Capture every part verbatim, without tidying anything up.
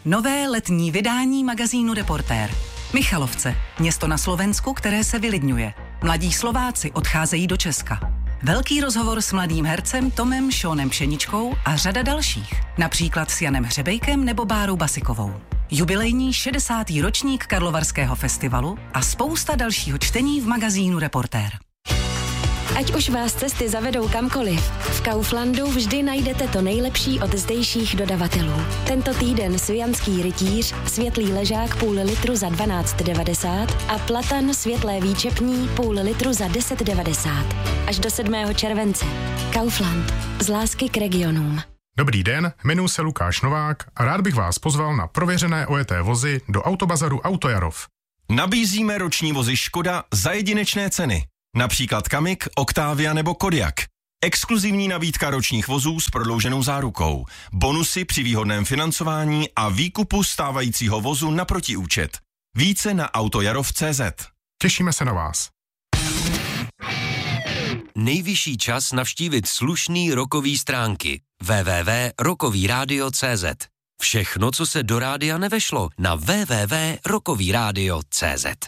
Nové letní vydání magazínu Reportér. Michalovce, město na Slovensku, které se vylidňuje. Mladí Slováci odcházejí do Česka. Velký rozhovor s mladým hercem Tomem Šónem Pšeničkou a řada dalších. Například s Janem Hřebejkem nebo Bárou Basikovou. Jubilejní šedesátý ročník Karlovarského festivalu a spousta dalšího čtení v magazínu Reportér. Ať už vás cesty zavedou kamkoliv, v Kauflandu vždy najdete to nejlepší od zdejších dodavatelů. Tento týden svijanský rytíř, světlý ležák půl litru za dvanáct devadesát a platan světlé výčepní půl litru za deset devadesát. Až do sedmého července. Kaufland. Z lásky k regionům. Dobrý den, jmenuji se Lukáš Novák a rád bych vás pozval na prověřené ojeté vozy do autobazaru Autojarov. Nabízíme roční vozy Škoda za jedinečné ceny. Například Kamik, Octavia nebo Kodiaq. Exkluzivní nabídka ročních vozů s prodlouženou zárukou. Bonusy při výhodném financování a výkupu stávajícího vozu na protiúčet. Více na autojarov tečka cé zet. Těšíme se na vás. Nejvyšší čas navštívit slušný rokový stránky. w w w tečka rokový rádio tečka cé zet. Všechno, co se do rádia nevešlo, na w w w tečka rokový rádio tečka cé zet.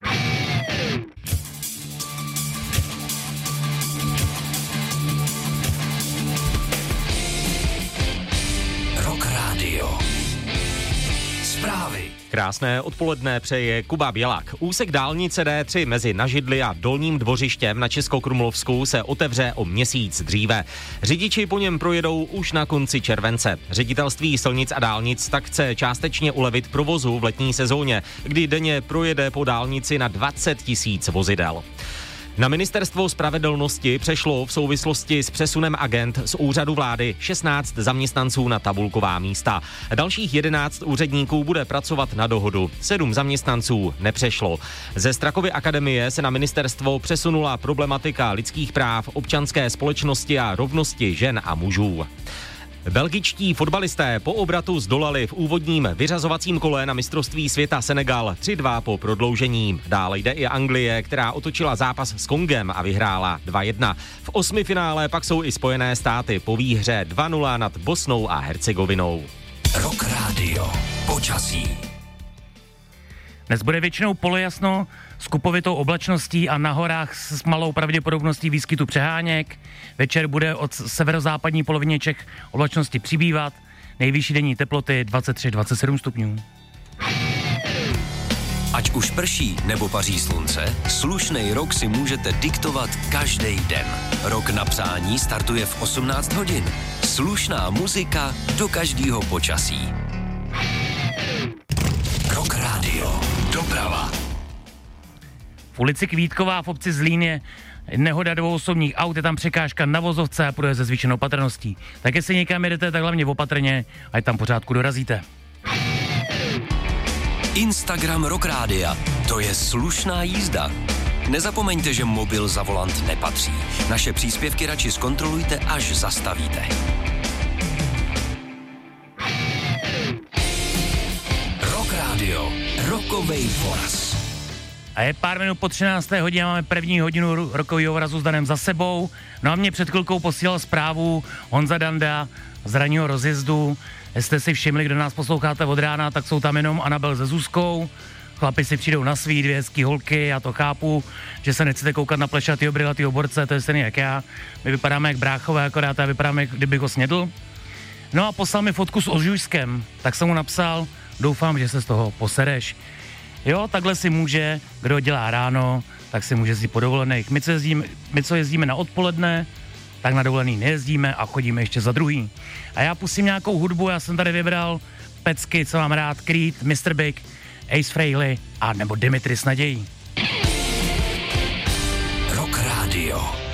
Rock Radio. Zprávy. Krásné odpoledne přeje Kuba Bělak. Úsek dálnice D tři mezi Nažidly a Dolním Dvořištěm na Českokrumlovsku se otevře o měsíc dříve. Řidiči po něm projedou už na konci července. Ředitelství silnic a dálnic tak chce částečně ulevit provozu v letní sezóně, kdy denně projede po dálnici na dvacet tisíc vozidel. Na ministerstvo spravedlnosti přešlo v souvislosti s přesunem agent z úřadu vlády šestnáct zaměstnanců na tabulková místa. Dalších jedenáct úředníků bude pracovat na dohodu. Sedm zaměstnanců nepřešlo. Ze Strakovy akademie se na ministerstvo přesunula problematika lidských práv, občanské společnosti a rovnosti žen a mužů. Belgičtí fotbalisté po obratu zdolali v úvodním vyřazovacím kole na mistrovství světa Senegal tři dva po prodloužení. Dále jde i Anglie, která otočila zápas s Kongem a vyhrála dva jedna. V osmifinále pak jsou i Spojené státy po výhře dva nula nad Bosnou a Hercegovinou. Rock Radio. Počasí. Dnes bude většinou polojasno s kupovitou oblačností a na horách s malou pravděpodobností výskytu přeháněk. Večer bude od severozápadní polovině Čech oblačnosti přibývat. Nejvyšší denní teploty dvacet tři až dvacet sedm stupňů. Ať už prší nebo paří slunce, slušnej rok si můžete diktovat každý den. Rok na přání startuje v osmnáct hodin. Slušná muzika do každého počasí. Rock Radio. Doprava. V ulici Kvítková v obci Zlín je nehoda dvou osobních aut, je tam překážka na vozovce a půjde se zvýšenou opatrností. Tak jestli někam jedete, tak hlavně opatrně, ať tam pořádku dorazíte. Instagram Rock Rádia. To je slušná jízda. Nezapomeňte, že mobil za volant nepatří. Naše příspěvky radši zkontrolujte, až zastavíte. Rock Radio. Rokovej voraz. A je pár minut po třinácté hodině, máme první hodinu rokového vorazu s Danem za sebou. No a mě před chvilkou posílal zprávu Honza Danda z ranního rozjezdu. Jestli jste si všimli, kdo nás posloucháte od rána, tak jsou tam jenom Anabel se Zuzkou. Chlapi si přijdou na svý, dvě hezký holky, já to chápu, že se nechcete koukat na plešatýho brilatýho borce, to je stejný jak já. My vypadáme jak bráchové, akorát já vypadáme, jak kdybych ho snědl. No a poslal mi fotku s ožujskem, tak jsem mu napsal, doufám, že se z toho posereš. Jo, takhle si může, kdo dělá ráno, tak si může jezdit po dovolených. My co, jezdíme, my, co jezdíme na odpoledne, tak na dovolený nejezdíme a chodíme ještě za druhý. A já pustím nějakou hudbu, já jsem tady vybral pecky, co mám rád, Creed, mister Big, Ace Frehley a nebo Dimitri s nadějí. Rock Radio.